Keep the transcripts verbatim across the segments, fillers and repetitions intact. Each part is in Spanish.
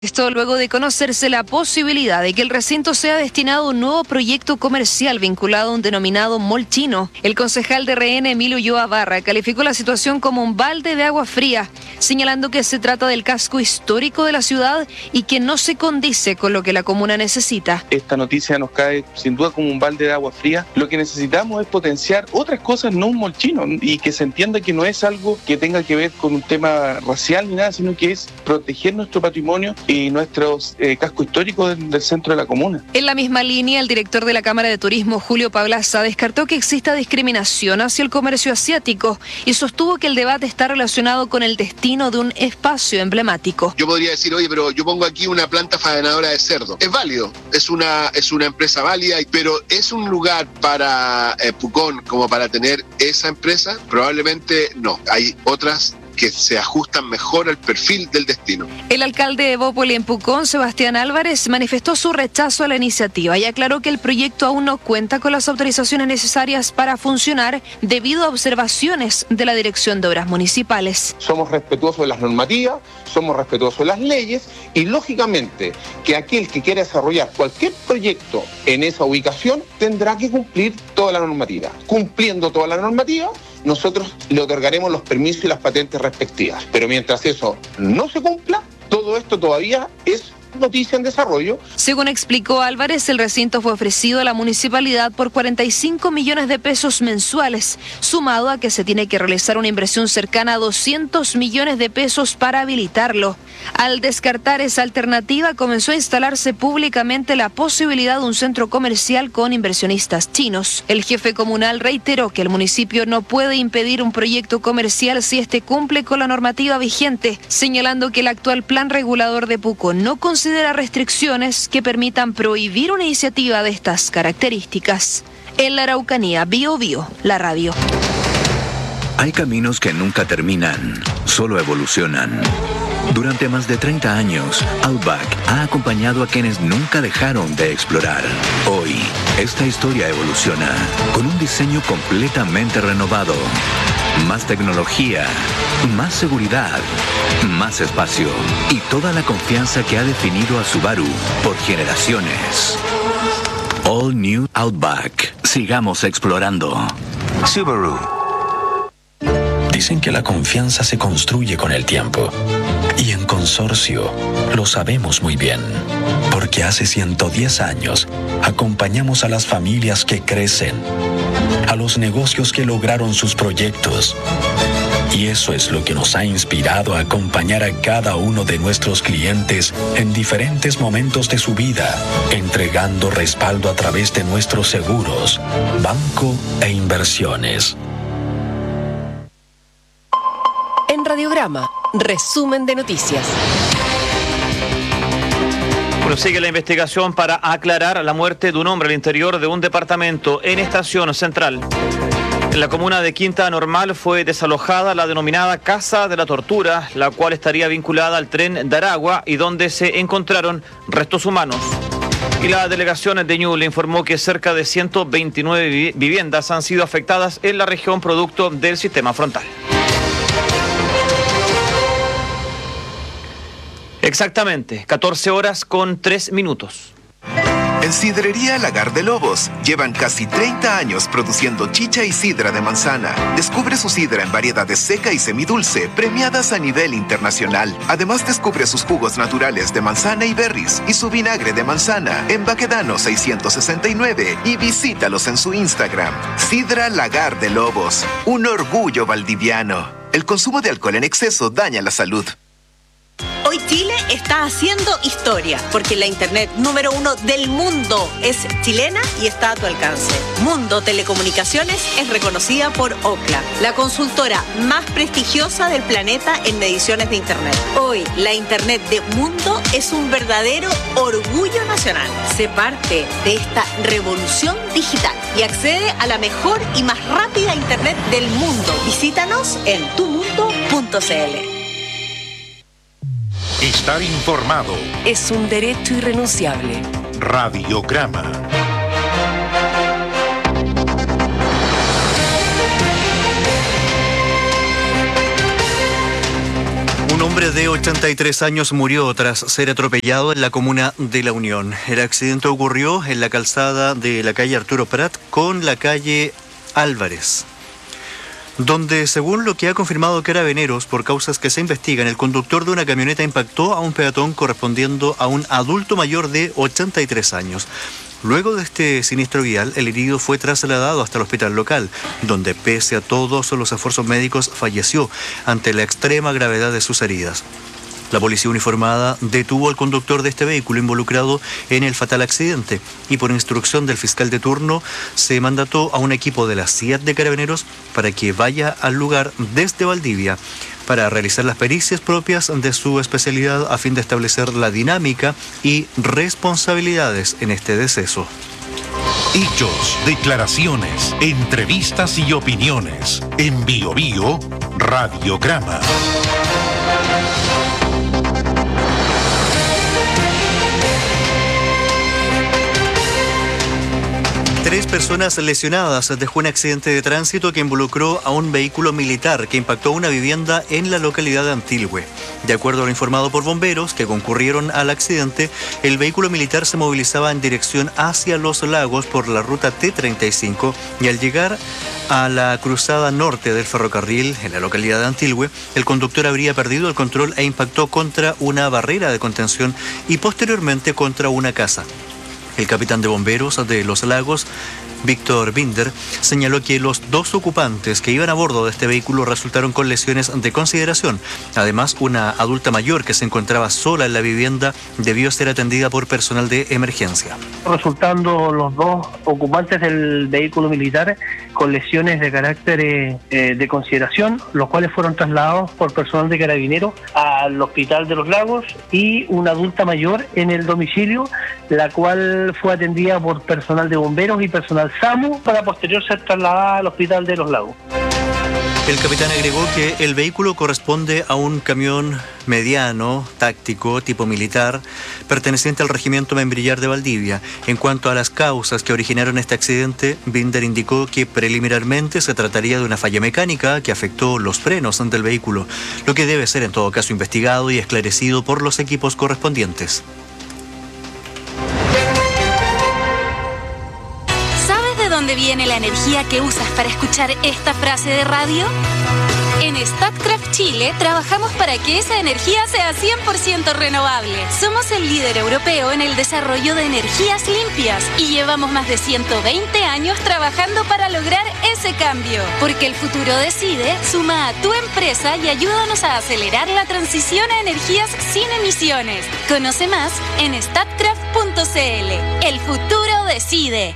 Esto luego de conocerse la posibilidad de que el recinto sea destinado a un nuevo proyecto comercial vinculado a un denominado mall chino. El concejal de R N, Emilio Ulloa Barra, calificó la situación como un balde de agua fría, señalando que se trata del casco histórico de la ciudad y que no se condice con lo que la comuna necesita. Esta noticia nos cae sin duda como un balde de agua fría. Lo que necesitamos es potenciar otras cosas, no un mall chino, y que se entienda que no es algo que tenga que ver con un tema racial ni nada, sino que es proteger nuestro patrimonio y nuestro eh, casco histórico del, del centro de la comuna. En la misma línea, el director de la Cámara de Turismo, Julio Pablaza, descartó que exista discriminación hacia el comercio asiático y sostuvo que el debate está relacionado con el destino de un espacio emblemático. Yo podría decir, oye, pero yo pongo aquí una planta faenadora de cerdo. Es válido, es una, es una empresa válida, pero ¿es un lugar para eh, Pucón como para tener esa empresa? Probablemente no. Hay otras que se ajustan mejor al perfil del destino. El alcalde de Bópoli en Pucón, Sebastián Álvarez, manifestó su rechazo a la iniciativa y aclaró que el proyecto aún no cuenta con las autorizaciones necesarias para funcionar debido a observaciones de la Dirección de Obras Municipales. Somos respetuosos de las normativas, somos respetuosos de las leyes y lógicamente que aquel que quiera desarrollar cualquier proyecto en esa ubicación tendrá que cumplir toda la normativa. Cumpliendo toda la normativa, nosotros le otorgaremos los permisos y las patentes respectivas. Pero mientras eso no se cumpla, todo esto todavía es noticia en desarrollo. Según explicó Álvarez, el recinto fue ofrecido a la municipalidad por cuarenta y cinco millones de pesos mensuales, sumado a que se tiene que realizar una inversión cercana a doscientos millones de pesos para habilitarlo. Al descartar esa alternativa, comenzó a instalarse públicamente la posibilidad de un centro comercial con inversionistas chinos. El jefe comunal reiteró que el municipio no puede impedir un proyecto comercial si este cumple con la normativa vigente, señalando que el actual plan regulador de Pucón no considera considera restricciones que permitan prohibir una iniciativa de estas características. En la Araucanía, Bio Bio, la radio. Hay caminos que nunca terminan, solo evolucionan. Durante más de treinta años, Outback ha acompañado a quienes nunca dejaron de explorar. Hoy, esta historia evoluciona con un diseño completamente renovado. Más tecnología, más seguridad, más espacio y toda la confianza que ha definido a Subaru por generaciones. All New Outback. Sigamos explorando. Subaru. Dicen que la confianza se construye con el tiempo. Y en Consorcio lo sabemos muy bien. Porque hace ciento diez años acompañamos a las familias que crecen, a los negocios que lograron sus proyectos. Y eso es lo que nos ha inspirado a acompañar a cada uno de nuestros clientes en diferentes momentos de su vida, entregando respaldo a través de nuestros seguros, banco e inversiones. En Radiograma, resumen de noticias. Prosigue la investigación para aclarar la muerte de un hombre al interior de un departamento en Estación Central. En la comuna de Quinta Normal fue desalojada la denominada Casa de la Tortura, la cual estaría vinculada al tren de Aragua y donde se encontraron restos humanos. Y la delegación de Ñuble informó que cerca de ciento veintinueve viviendas han sido afectadas en la región producto del sistema frontal. Exactamente, catorce horas con tres minutos. En Sidrería Lagar de Lobos llevan casi treinta años produciendo chicha y sidra de manzana. Descubre su sidra en variedades seca y semidulce, premiadas a nivel internacional. Además descubre sus jugos naturales de manzana y berries y su vinagre de manzana en Baquedano seiscientos sesenta y nueve y visítalos en su Instagram. Sidra Lagar de Lobos, un orgullo valdiviano. El consumo de alcohol en exceso daña la salud. Hoy Chile está haciendo historia, porque la internet número uno del mundo es chilena y está a tu alcance. Mundo Telecomunicaciones es reconocida por Ookla, la consultora más prestigiosa del planeta en mediciones de internet. Hoy, la internet de Mundo es un verdadero orgullo nacional. Sé parte de esta revolución digital y accede a la mejor y más rápida internet del mundo. Visítanos en tu mundo punto c l. Estar informado es un derecho irrenunciable. Radiograma. Un Un hombre de ochenta y tres años murió tras ser atropellado en la comuna de La Unión. El accidente ocurrió en la calzada de la calle Arturo Prat con la calle Álvarez, donde, según lo que ha confirmado Carabineros, por causas que se investigan, el conductor de una camioneta impactó a un peatón correspondiendo a un adulto mayor de ochenta y tres años. Luego de este siniestro vial, el herido fue trasladado hasta el hospital local, donde, pese a todos los esfuerzos médicos, falleció ante la extrema gravedad de sus heridas. La policía uniformada detuvo al conductor de este vehículo involucrado en el fatal accidente y, por instrucción del fiscal de turno, se mandató a un equipo de la C I A T de Carabineros para que vaya al lugar desde Valdivia para realizar las pericias propias de su especialidad a fin de establecer la dinámica y responsabilidades en este deceso. Hechos, declaraciones, entrevistas y opiniones. En Bio Bio, Radiograma. Tres personas lesionadas dejó un accidente de tránsito que involucró a un vehículo militar que impactó una vivienda en la localidad de Antilhue. De acuerdo a lo informado por bomberos que concurrieron al accidente, el vehículo militar se movilizaba en dirección hacia Los Lagos por la ruta T treinta y cinco y al llegar a la cruzada norte del ferrocarril en la localidad de Antilhue, el conductor habría perdido el control e impactó contra una barrera de contención y posteriormente contra una casa. El capitán de bomberos de Los Lagos, Víctor Binder, señaló que los dos ocupantes que iban a bordo de este vehículo resultaron con lesiones de consideración. Además, una adulta mayor que se encontraba sola en la vivienda debió ser atendida por personal de emergencia. Resultando los dos ocupantes del vehículo militar con lesiones de carácter eh, de consideración, los cuales fueron trasladados por personal de Carabineros al Hospital de Los Lagos, y una adulta mayor en el domicilio, la cual fue atendida por personal de bomberos y personal SAMU para posterior ser trasladada al Hospital de Los Lagos. El capitán agregó que el vehículo corresponde a un camión mediano, táctico, tipo militar, perteneciente al regimiento Membrillar de Valdivia. En cuanto a las causas que originaron este accidente, Binder indicó que preliminarmente se trataría de una falla mecánica que afectó los frenos del vehículo, lo que debe ser en todo caso investigado y esclarecido por los equipos correspondientes. ¿Dónde viene la energía que usas para escuchar esta frase de radio? En Statkraft Chile trabajamos para que esa energía sea cien por ciento renovable. Somos el líder europeo en el desarrollo de energías limpias y llevamos más de ciento veinte años trabajando para lograr ese cambio. Porque el futuro decide, suma a tu empresa y ayúdanos a acelerar la transición a energías sin emisiones. Conoce más en statkraft punto c l. El futuro decide.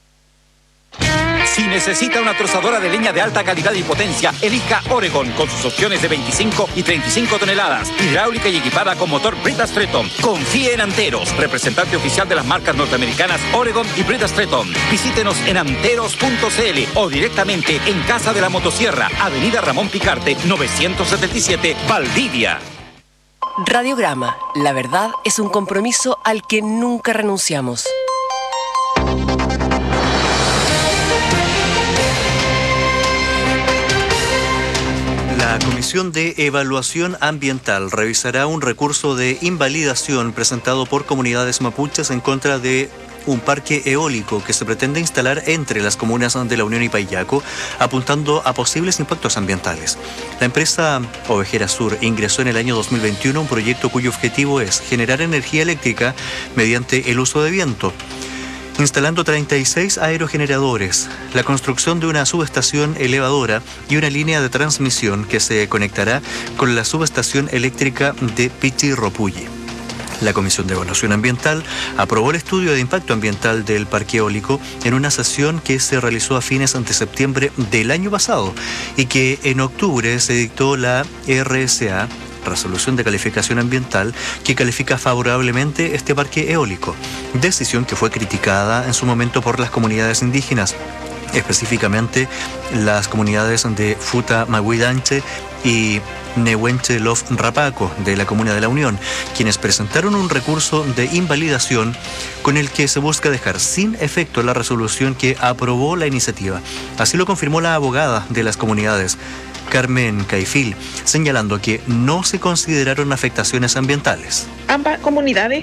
Si necesita una trozadora de leña de alta calidad y potencia, elija Oregon con sus opciones de veinticinco y treinta y cinco toneladas, hidráulica y equipada con motor Brita Stretton. Confíe en Anteros, representante oficial de las marcas norteamericanas Oregon y Brita Stretton. Visítenos en anteros punto c l o directamente en Casa de la Motosierra, Avenida Ramón Picarte, novecientos setenta y siete, Valdivia. Radiograma. La verdad es un compromiso al que nunca renunciamos. La Comisión de Evaluación Ambiental revisará un recurso de invalidación presentado por comunidades mapuches en contra de un parque eólico que se pretende instalar entre las comunas de La Unión y Payaco, apuntando a posibles impactos ambientales. La empresa Ovejera Sur ingresó en el año dos mil veintiuno un proyecto cuyo objetivo es generar energía eléctrica mediante el uso de viento, instalando treinta y seis aerogeneradores, la construcción de una subestación elevadora y una línea de transmisión que se conectará con la subestación eléctrica de Pichirropulli. La Comisión de Evaluación Ambiental aprobó el estudio de impacto ambiental del parque eólico en una sesión que se realizó a fines de septiembre del año pasado y que en octubre se dictó la R S A, Resolución de Calificación Ambiental, que califica favorablemente este parque eólico, decisión que fue criticada en su momento por las comunidades indígenas, específicamente las comunidades de Futa Maguidanche y Nehuenche Lof Rapaco de la Comuna de La Unión, quienes presentaron un recurso de invalidación con el que se busca dejar sin efecto la resolución que aprobó la iniciativa. Así lo confirmó la abogada de las comunidades, Carmen Caifil, señalando que no se consideraron afectaciones ambientales. Ambas comunidades